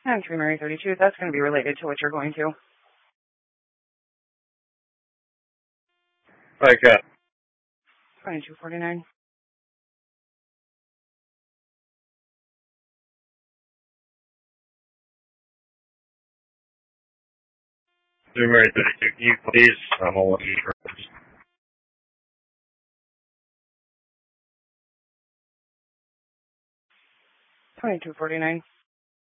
And 3 Mary 32, that's going to be related to what you're going to. Like 2249. Mary 32, can you please, hold on. 2249.